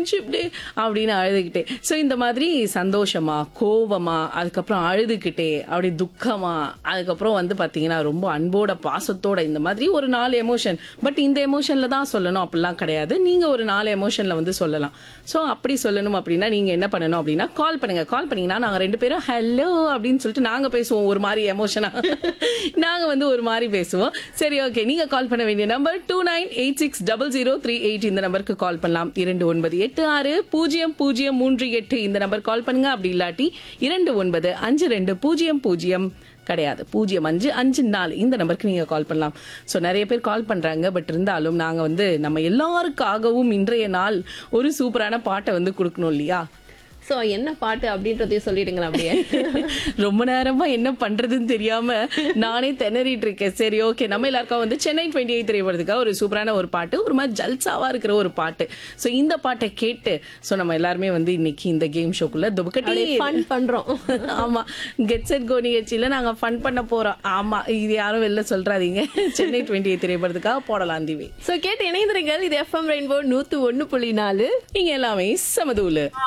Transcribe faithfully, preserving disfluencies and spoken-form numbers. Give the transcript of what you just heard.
Friendship day அப்படின்னு அழுதுகிட்டே. So இந்த மாதிரி சந்தோஷமா, கோவமா, அதுக்கப்புறம் அழுதுகிட்டே, அப்படி துக்கமா, அதுக்கப்புறம் வந்து பார்த்தீங்கன்னா ரொம்ப அன்போட பாசத்தோட இந்த மாதிரி ஒரு நாலு எமோஷன். பட் இந்த எமோஷன்ல தான் சொல்லணும் அப்படிலாம் கிடையாது. நீங்க ஒரு நாலு எமோஷன்ல வந்து சொல்லலாம். ஸோ அப்படி சொல்லணும் அப்படின்னா நீங்க என்ன பண்ணணும் அப்படின்னா கால் பண்ணுங்க. கால் பண்ணீங்கன்னா நாங்க ரெண்டு பேரும் ஹலோ அப்படின்னு சொல்லிட்டு நாங்க பேசுவோம் ஒரு மாதிரி எமோஷனா. நாங்க வந்து ஒரு மாதிரி பேசுவோம். சரி, ஓகே. நீங்க கால் பண்ண வேண்டிய number two nine eight six double zero three eight. இந்த நம்பருக்கு கால் பண்ணலாம். இரண்டு ஒன்பது எட்டு ஆறு பூஜ்ஜியம் பூஜ்ஜியம் மூன்று எட்டு இந்த நம்பர் கால் பண்ணுங்க. அப்படி இல்லாட்டி இரண்டு ஒன்பது அஞ்சு ரெண்டு பூஜ்ஜியம் பூஜ்ஜியம் கிடையாது பூஜ்ஜியம் அஞ்சு அஞ்சு நாலு இந்த நம்பருக்கு நீங்க கால் பண்ணலாம். ஸோ நிறைய பேர் கால் பண்றாங்க. பட் இருந்தாலும் நாங்க வந்து நம்ம எல்லாருக்காகவும் இன்றைய நாள் ஒரு சூப்பரான பாட்டை வந்து கொடுக்கணும் இல்லையா? சோ என்ன பாட்டு அப்படின்றதையும் சொல்லிடுங்களா அப்படியே. ரொம்ப நேரமா என்ன பண்றதுன்னு தெரியாம நானே திணறிட்டு இருக்கேன். சரி, ஓகே. நம்ம எல்லாருக்கும் வந்து சென்னை டுவெண்ட்டி எயிட் திரைப்படத்துக்காக ஒரு சூப்பரான ஒரு பாட்டு, ஒரு மாதிரி ஜல்சாவா இருக்கிற ஒரு பாட்டு. ஸோ இந்த பாட்டை கேட்டு ஸோ நம்ம எல்லாருமே வந்து இன்னைக்கு இந்த கேம் ஷோக்குள்ள துபக்கட்டி ஃபன் பண்றோம். ஆமா, கெட் செட் கோ நிகழ்ச்சியில நாங்க ஃபன் பண்ண போறோம். ஆமா, இது யாரும் வெளில சொல்றாதீங்க. சென்னை டுவெண்ட்டி எயிட் திரைப்படத்துக்காக போடலாம் திவி. சோ கேட்டு இணைந்திருங்கள். இது எஃப்எம் ரெயின்போ நூத்து ஒன்னு புள்ளி நாலு. நீங்க எல்லாமே சமதூலு.